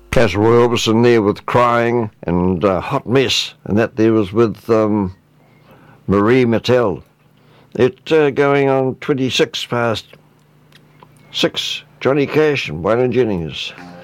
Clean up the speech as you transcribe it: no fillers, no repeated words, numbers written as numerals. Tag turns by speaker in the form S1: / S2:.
S1: Castle Roy Orbison there with Crying, and Hot Mess, and that there was with Marie Mattel. It going on 26 past 6, Johnny Cash and Waylon Jennings.